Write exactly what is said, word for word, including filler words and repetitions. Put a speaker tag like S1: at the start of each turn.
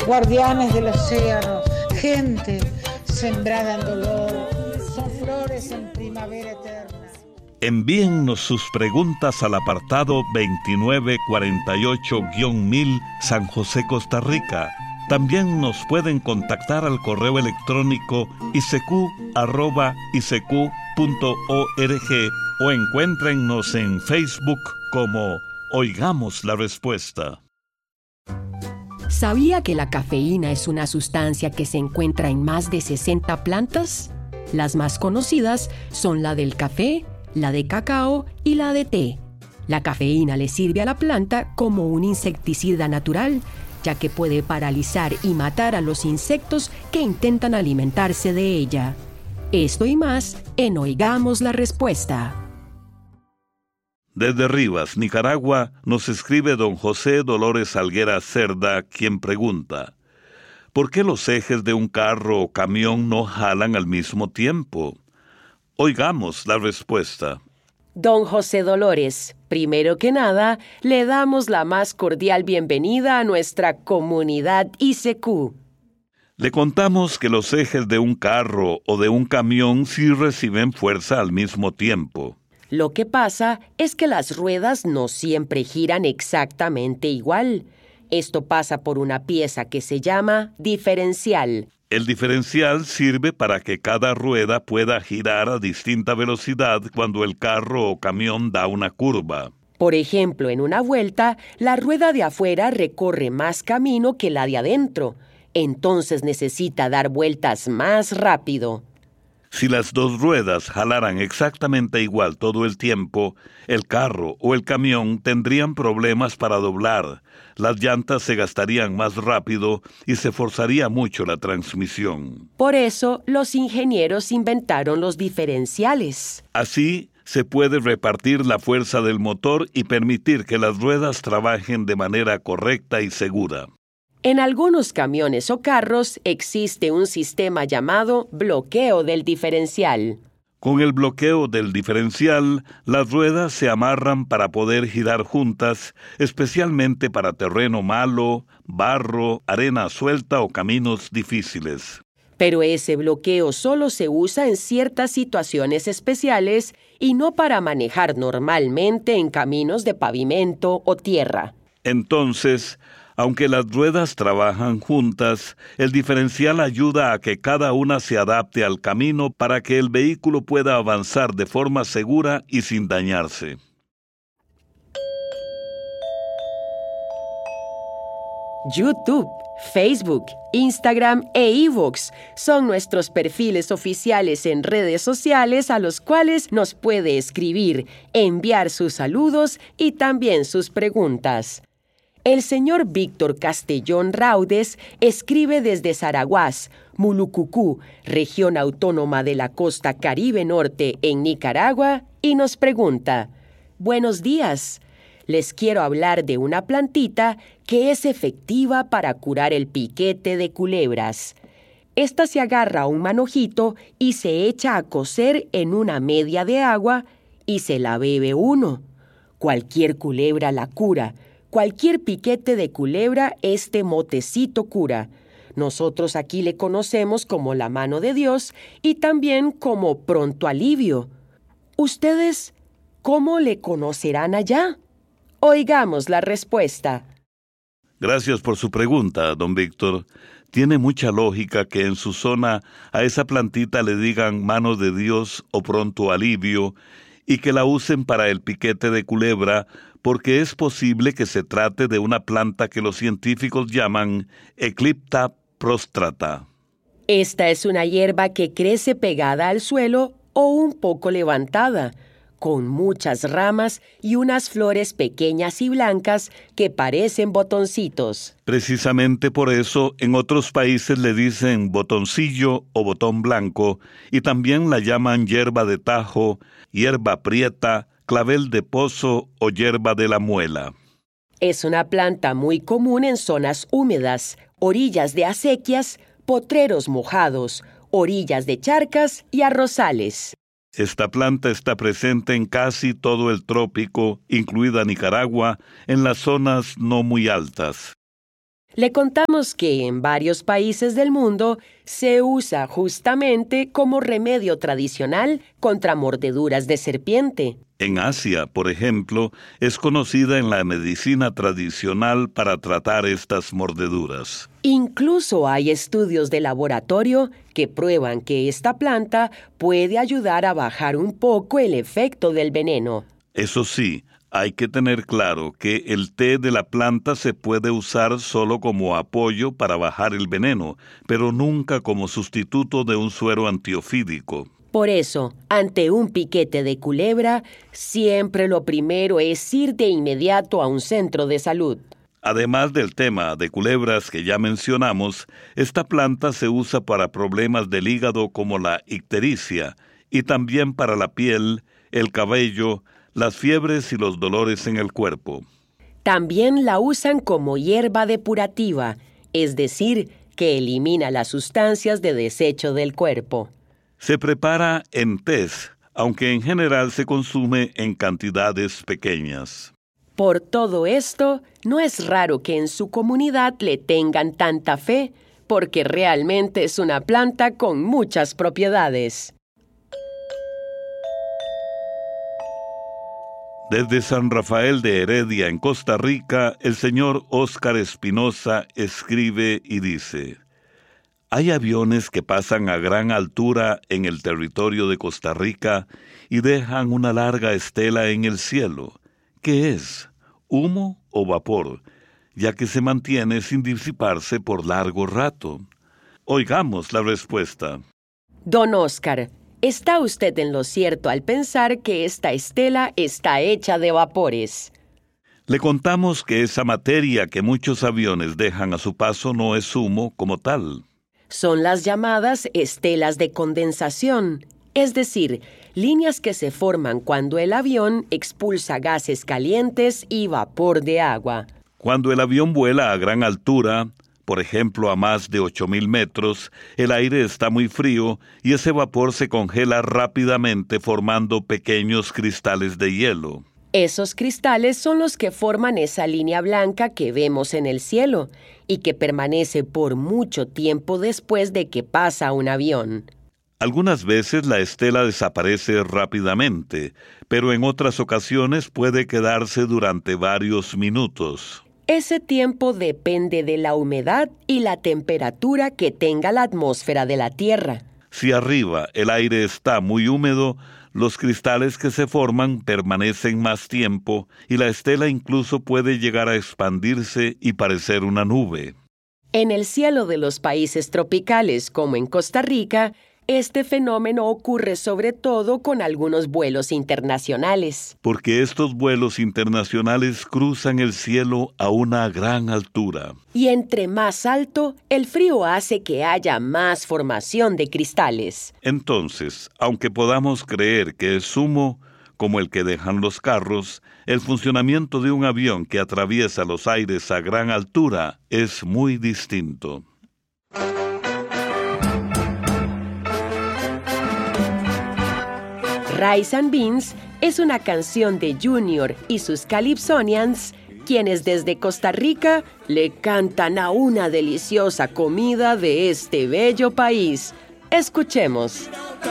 S1: guardianes del océano, gente sembrada en dolor, son flores en primavera eterna.
S2: Envíennos sus preguntas al apartado veintinueve cuarenta y ocho guión mil San José, Costa Rica. También nos pueden contactar al correo electrónico i c q arroba i c q punto org o encuéntrennos en Facebook como Oigamos la Respuesta.
S3: ¿Sabía que la cafeína es una sustancia que se encuentra en más de sesenta plantas? Las más conocidas son la del café, la de cacao y la de té. La cafeína le sirve a la planta como un insecticida natural, ya que puede paralizar y matar a los insectos que intentan alimentarse de ella. Esto y más en Oigamos la Respuesta.
S2: Desde Rivas, Nicaragua, nos escribe don José Dolores Alguera Cerda, quien pregunta: ¿por qué los ejes de un carro o camión no jalan al mismo tiempo? Oigamos la respuesta.
S3: Don José Dolores, primero que nada, le damos la más cordial bienvenida a nuestra comunidad I C Q.
S2: Le contamos que los ejes de un carro o de un camión sí reciben fuerza al mismo tiempo.
S3: Lo que pasa es que las ruedas no siempre giran exactamente igual. Esto pasa por una pieza que se llama diferencial.
S2: El diferencial sirve para que cada rueda pueda girar a distinta velocidad cuando el carro o camión da una curva.
S3: Por ejemplo, en una vuelta, la rueda de afuera recorre más camino que la de adentro. Entonces necesita dar vueltas más rápido.
S2: Si las dos ruedas jalaran exactamente igual todo el tiempo, el carro o el camión tendrían problemas para doblar, las llantas se gastarían más rápido y se forzaría mucho la transmisión.
S3: Por eso, los ingenieros inventaron los diferenciales.
S2: Así, se puede repartir la fuerza del motor y permitir que las ruedas trabajen de manera correcta y segura.
S3: En algunos camiones o carros existe un sistema llamado bloqueo del diferencial.
S2: Con el bloqueo del diferencial, las ruedas se amarran para poder girar juntas, especialmente para terreno malo, barro, arena suelta o caminos difíciles.
S3: Pero ese bloqueo solo se usa en ciertas situaciones especiales y no para manejar normalmente en caminos de pavimento o tierra.
S2: Entonces, aunque las ruedas trabajan juntas, el diferencial ayuda a que cada una se adapte al camino para que el vehículo pueda avanzar de forma segura y sin dañarse.
S3: YouTube, Facebook, Instagram e iVoox son nuestros perfiles oficiales en redes sociales a los cuales nos puede escribir, enviar sus saludos y también sus preguntas. El señor Víctor Castellón Raudes escribe desde Zaraguás, Mulucucú, región autónoma de la costa Caribe Norte en Nicaragua, y nos pregunta: buenos días, les quiero hablar de una plantita que es efectiva para curar el piquete de culebras. Esta se agarra a un manojito y se echa a cocer en una media de agua y se la bebe uno. Cualquier culebra la cura. Cualquier piquete de culebra, este motecito cura. Nosotros aquí le conocemos como la mano de Dios y también como pronto alivio. ¿Ustedes cómo le conocerán allá? Oigamos la respuesta.
S2: Gracias por su pregunta, don Víctor. Tiene mucha lógica que en su zona a esa plantita le digan mano de Dios o pronto alivio y que la usen para el piquete de culebra, porque es posible que se trate de una planta que los científicos llaman Eclipta prostrata.
S3: Esta es una hierba que crece pegada al suelo o un poco levantada, con muchas ramas y unas flores pequeñas y blancas que parecen botoncitos.
S2: Precisamente por eso en otros países le dicen botoncillo o botón blanco y también la llaman hierba de tajo, hierba prieta, clavel de pozo o hierba de la muela.
S3: Es una planta muy común en zonas húmedas, orillas de acequias, potreros mojados, orillas de charcas y arrozales.
S2: Esta planta está presente en casi todo el trópico, incluida Nicaragua, en las zonas no muy altas.
S3: Le contamos que en varios países del mundo se usa justamente como remedio tradicional contra mordeduras de serpiente.
S2: En Asia, por ejemplo, es conocida en la medicina tradicional para tratar estas mordeduras.
S3: Incluso hay estudios de laboratorio que prueban que esta planta puede ayudar a bajar un poco el efecto del veneno.
S2: Eso sí, hay que tener claro que el té de la planta se puede usar solo como apoyo para bajar el veneno, pero nunca como sustituto de un suero antiofídico.
S3: Por eso, ante un piquete de culebra, siempre lo primero es ir de inmediato a un centro de salud.
S2: Además del tema de culebras que ya mencionamos, esta planta se usa para problemas del hígado como la ictericia y también para la piel, el cabello, las fiebres y los dolores en el cuerpo.
S3: También la usan como hierba depurativa, es decir, que elimina las sustancias de desecho del cuerpo.
S2: Se prepara en tés, aunque en general se consume en cantidades pequeñas.
S3: Por todo esto, no es raro que en su comunidad le tengan tanta fe, porque realmente es una planta con muchas propiedades.
S2: Desde San Rafael de Heredia, en Costa Rica, el señor Óscar Espinosa escribe y dice: hay aviones que pasan a gran altura en el territorio de Costa Rica y dejan una larga estela en el cielo. ¿Qué es? ¿Humo o vapor? Ya que se mantiene sin disiparse por largo rato. Oigamos la respuesta.
S3: Don Óscar, está usted en lo cierto al pensar que esta estela está hecha de vapores.
S2: Le contamos que esa materia que muchos aviones dejan a su paso no es humo como tal.
S3: Son las llamadas estelas de condensación, es decir, líneas que se forman cuando el avión expulsa gases calientes y vapor de agua.
S2: Cuando el avión vuela a gran altura, por ejemplo a más de ocho mil metros, el aire está muy frío y ese vapor se congela rápidamente formando pequeños cristales de hielo.
S3: Esos cristales son los que forman esa línea blanca que vemos en el cielo y que permanece por mucho tiempo después de que pasa un avión.
S2: Algunas veces la estela desaparece rápidamente, pero en otras ocasiones puede quedarse durante varios minutos.
S3: Ese tiempo depende de la humedad y la temperatura que tenga la atmósfera de la Tierra.
S2: Si arriba el aire está muy húmedo, los cristales que se forman permanecen más tiempo y la estela incluso puede llegar a expandirse y parecer una nube.
S3: En el cielo de los países tropicales, como en Costa Rica, este fenómeno ocurre sobre todo con algunos vuelos internacionales.
S2: Porque estos vuelos internacionales cruzan el cielo a una gran altura.
S3: Y entre más alto, el frío hace que haya más formación de cristales.
S2: Entonces, aunque podamos creer que es humo, como el que dejan los carros, el funcionamiento de un avión que atraviesa los aires a gran altura es muy distinto.
S3: Rice and Beans es una canción de Junior y sus Calypsonians, quienes desde Costa Rica le cantan a una deliciosa comida de este bello país. Escuchemos.